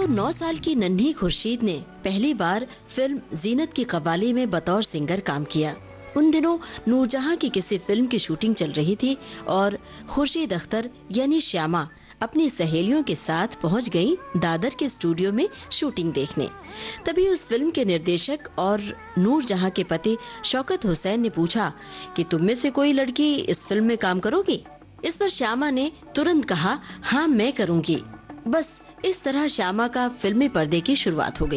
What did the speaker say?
9 साल की नन्ही खुर्शीद ने पहली बार फिल्म जीनत की कव्वाली में बतौर सिंगर काम किया। उन दिनों नूरजहां की किसी फिल्म की शूटिंग चल रही थी और खुर्शीद अख्तर यानी श्यामा अपनी सहेलियों के साथ पहुंच गई दादर के स्टूडियो में शूटिंग देखने। तभी उस फिल्म के निर्देशक और नूरजहां के पति शौकत हुसैन ने पूछा कि तुम में से कोई लड़की इस फिल्म में काम करोगी? इस पर श्यामा ने तुरंत कहा, हाँ मैं करूंगी। बस इस तरह श्यामा का फिल्मी पर्दे की शुरुआत हो गई।